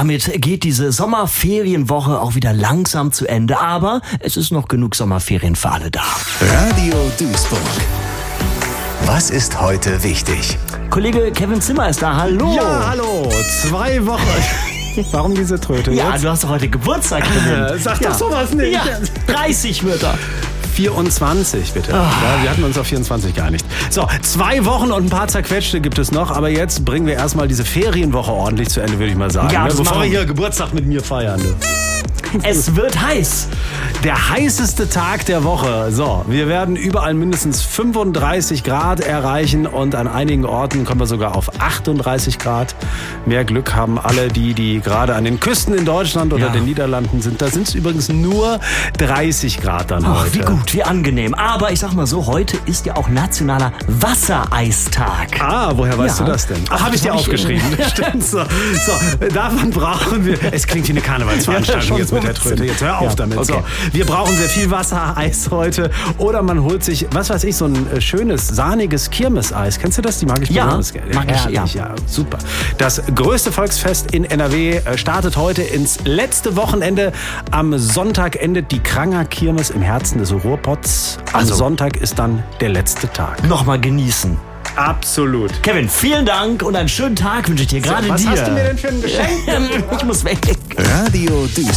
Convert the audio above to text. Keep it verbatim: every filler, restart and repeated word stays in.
damit geht diese Sommerferienwoche auch wieder langsam zu Ende. Aber es ist noch genug Sommerferien für alle da. Radio Duisburg. Was ist heute wichtig? Kollege Kevin Zimmer ist da. Hallo. Ja, hallo. Zwei Wochen. Warum diese Tröte jetzt? Ja, du hast doch heute Geburtstag, Kevin. Äh, sag ja. doch sowas nicht. Ja, dreißig wird er. vierundzwanzig, bitte. Oh. Ja, wir hatten uns auf vierundzwanzig geeinigt. So, zwei Wochen und ein paar zerquetschte gibt es noch, aber jetzt bringen wir erstmal diese Ferienwoche ordentlich zu Ende, würde ich mal sagen. Ja, ne? das Bevor machen wir wir. hier Geburtstag mit mir feiern. Ne? Es wird heiß. Der heißeste Tag der Woche. So, wir werden überall mindestens fünfunddreißig Grad erreichen und an einigen Orten kommen wir sogar auf achtunddreißig Grad. Mehr Glück haben alle die, die gerade an den Küsten in Deutschland oder Ja. den Niederlanden sind. Da sind es übrigens nur dreißig Grad dann Ach, heute. wie gut, wie angenehm. Aber ich sag mal so, heute ist ja auch nationaler Wassereistag. Ah, woher weißt Ja. du das denn? Ach, Ach, habe ich das dir hab ich- aufgeschrieben. Stimmt so. So, davon brauchen wir. Es klingt wie eine Karnevalsveranstaltung Ja, jetzt schon mit der so ein Tröte. Jetzt hör auf Ja, damit. okay. So, wir brauchen sehr viel Wasser, Eis heute. Oder man holt sich, was weiß ich, so ein äh, schönes, sahniges Kirmeseis. Kennst du das? Die mag ich Ja, besonders gerne. mag ich, Herrlich, ja. ja. Super. Das größte Volksfest in N R W äh, startet heute ins letzte Wochenende. Am Sonntag endet die Kranger Kirmes im Herzen des Ruhrpots. Am Also- Sonntag ist dann der letzte Tag. Nochmal genießen. Absolut. Kevin, vielen Dank und einen schönen Tag wünsche ich dir, gerade Was dir. hast du mir denn für ein Geschenk? Ich muss weg. Radio Duisburg.